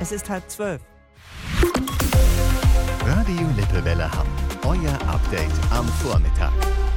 Es ist 11:30. Radio Lippewelle Hamm. Euer Update am Vormittag.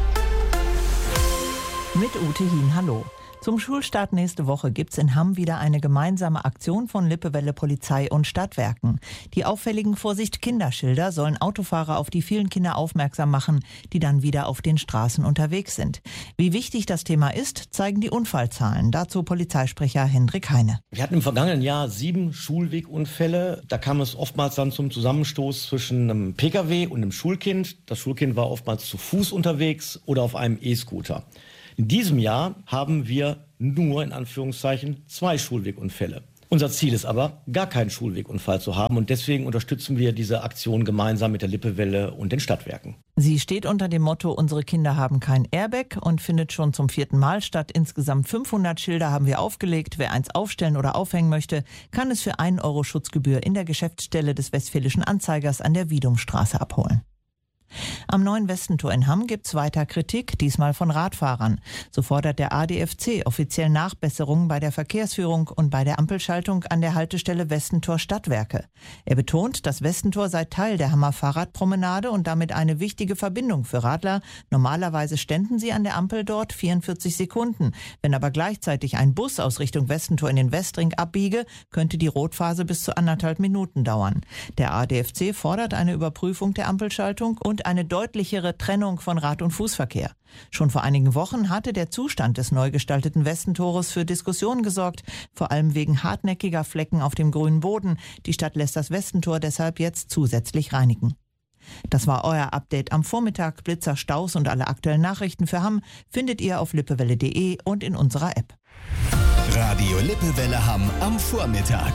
Mit Ute Hien, hallo. Zum Schulstart nächste Woche gibt's in Hamm wieder eine gemeinsame Aktion von Lippewelle Polizei und Stadtwerken. Die auffälligen Vorsicht-Kinderschilder sollen Autofahrer auf die vielen Kinder aufmerksam machen, die dann wieder auf den Straßen unterwegs sind. Wie wichtig das Thema ist, zeigen die Unfallzahlen. Dazu Polizeisprecher Hendrik Heine. Wir hatten im vergangenen Jahr 7 Schulwegunfälle. Da kam es oftmals dann zum Zusammenstoß zwischen einem Pkw und einem Schulkind. Das Schulkind war oftmals zu Fuß unterwegs oder auf einem E-Scooter. In diesem Jahr haben wir nur, in Anführungszeichen, 2 Schulwegunfälle. Unser Ziel ist aber, gar keinen Schulwegunfall zu haben und deswegen unterstützen wir diese Aktion gemeinsam mit der Lippewelle und den Stadtwerken. Sie steht unter dem Motto "Unsere Kinder haben kein Airbag" und findet schon zum 4. Mal statt. Insgesamt 500 Schilder haben wir aufgelegt. Wer eins aufstellen oder aufhängen möchte, kann es für 1 Euro Schutzgebühr in der Geschäftsstelle des Westfälischen Anzeigers an der Wiedumstraße abholen. Am neuen Westentor in Hamm gibt's weiter Kritik, diesmal von Radfahrern. So fordert der ADFC offiziell Nachbesserungen bei der Verkehrsführung und bei der Ampelschaltung an der Haltestelle Westentor Stadtwerke. Er betont, das Westentor sei Teil der Hammer Fahrradpromenade und damit eine wichtige Verbindung für Radler. Normalerweise ständen sie an der Ampel dort 44 Sekunden. Wenn aber gleichzeitig ein Bus aus Richtung Westentor in den Westring abbiege, könnte die Rotphase bis zu 1,5 Minuten dauern. Der ADFC fordert eine Überprüfung der Ampelschaltung und eine deutlichere Trennung von Rad- und Fußverkehr. Schon vor einigen Wochen hatte der Zustand des neu gestalteten Westentores für Diskussionen gesorgt, vor allem wegen hartnäckiger Flecken auf dem grünen Boden. Die Stadt lässt das Westentor deshalb jetzt zusätzlich reinigen. Das war euer Update am Vormittag. Blitzer, Staus und alle aktuellen Nachrichten für Hamm findet ihr auf lippewelle.de und in unserer App. Radio Lippewelle Hamm am Vormittag.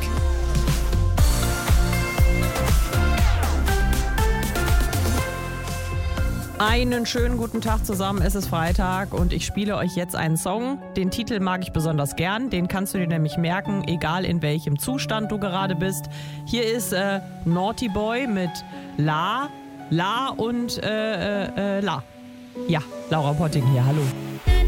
Einen schönen guten Tag zusammen, es ist Freitag und ich spiele euch jetzt einen Song. Den Titel mag ich besonders gern, den kannst du dir nämlich merken, egal in welchem Zustand du gerade bist. Hier ist Naughty Boy mit La und La. Ja, Laura Potting hier, hallo.